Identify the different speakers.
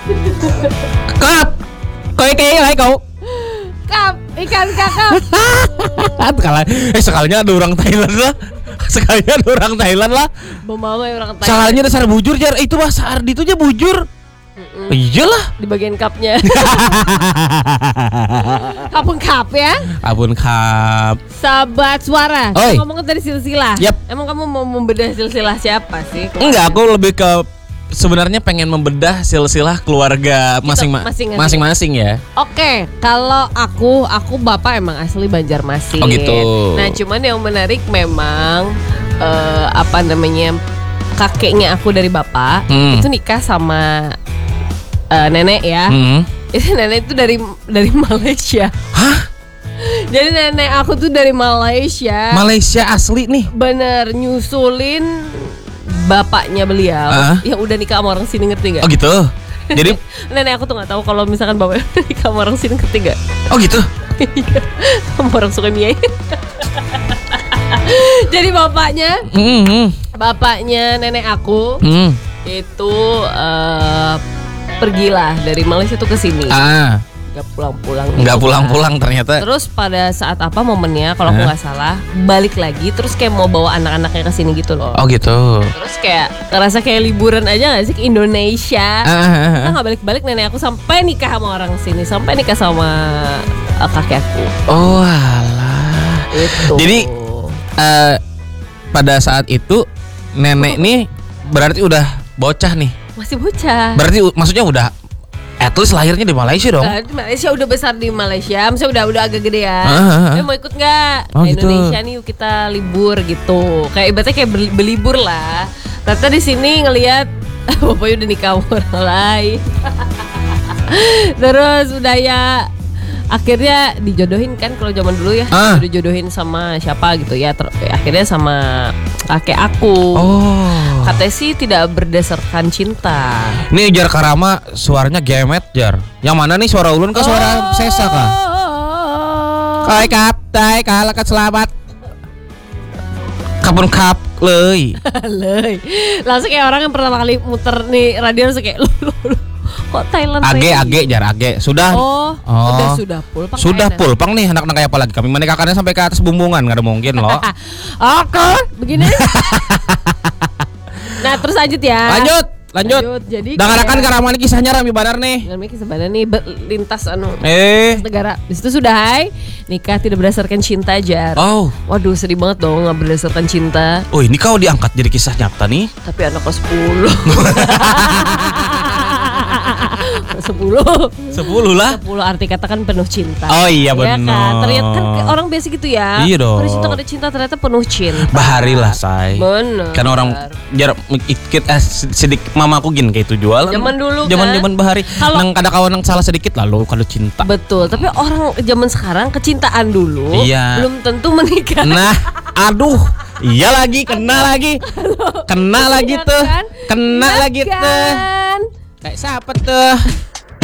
Speaker 1: Kap. Koi kayak lah kau.
Speaker 2: Kap, ikan kakap.
Speaker 1: Sekalinya ada orang Thailand lah. Sekalinya ada orang Thailand lah.
Speaker 2: Bemawe orang Thailand.
Speaker 1: Sekalinya ada sar bujur jar. Itu mah Sardi itu aja bujur. Iyalah.
Speaker 2: Di bagian kapnya. Kapun kap ya.
Speaker 1: Abun kap.
Speaker 2: Sahabat suara.
Speaker 1: Oi.
Speaker 2: Ngomongin tadi silsilah.
Speaker 1: Yap.
Speaker 2: Emang kamu mau membedah silsilah siapa sih?
Speaker 1: Enggak, aku lebih ke sebenarnya pengen membedah silsilah keluarga masing-masing ya.
Speaker 2: Oke, kalau aku bapak emang asli Banjarmasin.
Speaker 1: Oh gitu.
Speaker 2: Nah, cuman yang menarik memang kakeknya aku dari bapak itu nikah sama nenek ya. Itu nenek itu dari Malaysia.
Speaker 1: Hah?
Speaker 2: Jadi nenek aku tuh dari Malaysia.
Speaker 1: Malaysia asli nih.
Speaker 2: Bener, nyusulin bapaknya beliau yang udah nikah sama orang sini, ngerti gak?
Speaker 1: Oh gitu. Jadi
Speaker 2: nenek aku tuh gak tahu kalau misalkan bapaknya nikah sama orang sini, ngerti gak?
Speaker 1: Oh gitu.
Speaker 2: Sama orang Sukamiya. Jadi bapaknya nenek aku itu pergilah dari Malaysia tuh ke sini. Nggak
Speaker 1: pulang-pulang ternyata.
Speaker 2: Terus pada saat apa momennya kalau aku nggak salah balik lagi, terus kayak mau bawa anak-anaknya ke sini gitu loh.
Speaker 1: Oh gitu.
Speaker 2: Terus kayak ngerasa kayak liburan aja nggak sih ke Indonesia. Kita nggak balik-balik, nenek aku sampai nikah sama orang sini, sampai nikah sama kakek aku.
Speaker 1: Oh alah.
Speaker 2: Itu.
Speaker 1: Jadi pada saat itu nenek nih berarti udah bocah nih.
Speaker 2: Masih bocah.
Speaker 1: Berarti maksudnya udah at least lahirnya di Malaysia dong.
Speaker 2: Di Malaysia, udah besar di Malaysia. Maksudnya udah agak gedean. Mau ikut nggak?
Speaker 1: Oh,
Speaker 2: gitu. Indonesia nih, yuk kita libur gitu. Kayak ibaratnya kayak berlibur lah. Ternyata di sini ngelihat bapaknya udah nikah sama orang lain. Terus udah ya akhirnya dijodohin kan, kalau zaman dulu ya dijodohin sama siapa gitu ya, akhirnya sama kakek aku. Katanya sih tidak berdasarkan cinta.
Speaker 1: Nih Jar Karama suaranya gemet Jar. Yang mana nih, suara ulun kah suara sesa kah? Kai kap, tai kalakat selamat. Kapun kap leuy.
Speaker 2: Leuy. Langsung kayak orang yang pertama kali muter nih radio langsung kayak lu. Kok Thailand?
Speaker 1: Age Jar age. Sudah.
Speaker 2: Sudah pulpang.
Speaker 1: Sudah pulpang nih anak-anak kayak apa lagi? Kami mana kakaknya sampai ke atas bumbungan, enggak ada mungkin loh.
Speaker 2: Oke, begini. Nah, terus lanjut ya. Lanjut. Jadi
Speaker 1: dangarakan Karama nih kisahnya Rami Badar nih.
Speaker 2: Rami kisah Badar nih lintas negara. Di situ sudah nikah tidak berdasarkan cinta, Jar. Waduh, sedih banget dong nggak berdasarkan cinta.
Speaker 1: Oh, ini kau diangkat jadi kisah nyata nih.
Speaker 2: Tapi anak kelas 10. 10 lah. 10 arti kata kan penuh cinta.
Speaker 1: Oh iya benar.
Speaker 2: Ya kan? Ternyata kan orang biasa gitu ya.
Speaker 1: Iya dong.
Speaker 2: Penuh cinta, ada cinta, ternyata penuh cinta.
Speaker 1: Bahari lah say.
Speaker 2: Bener.
Speaker 1: Kan orang jar sedikit mamaku gin kayak itu jualan.
Speaker 2: Zaman dulu
Speaker 1: Zaman bahari. Nang kada kawan nang salah sedikit lalu kalau cinta.
Speaker 2: Betul. Tapi orang zaman sekarang kecintaan dulu belum tentu menikah.
Speaker 1: Nah, aduh. Iya lagi, kena lagi. Kena lagi tuh. Kayak siapa tuh?